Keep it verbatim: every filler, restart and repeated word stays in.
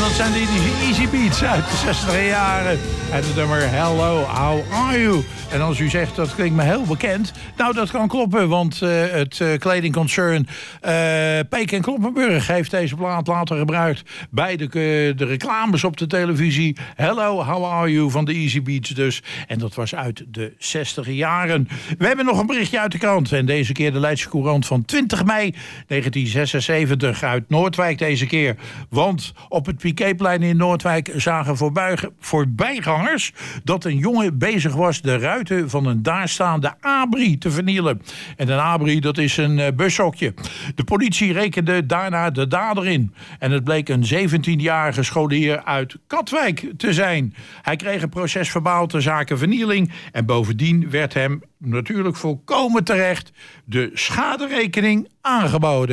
dat zijn die, die Easy Beats uit de zestig jaren. En het nummer Hello, How Are You? En als u zegt, dat klinkt me heel bekend. Nou, dat kan kloppen, want uh, het uh, kledingconcern uh, Peek en Kloppenburg heeft deze plaat later gebruikt bij de, uh, de reclames op de televisie. Hello, How Are You van de Easy Beats dus. En dat was uit de zestig jaren. We hebben nog een berichtje uit de krant. En deze keer de Leidse Courant van twintig mei negentien zesenzeventig uit Noordwijk deze keer. Want op het Piquetplein in Noordwijk zagen voorbij, voorbijgangers dat een jongen bezig was de ruiten van een daarstaande abri te vernielen. En een abri, dat is een uh, bushokje. De politie rekende daarna de dader in. En het bleek een zeventienjarige scholier uit Katwijk te zijn. Hij kreeg een procesverbaal ter zake vernieling. En bovendien werd hem natuurlijk volkomen terecht de schaderekening aangeboden.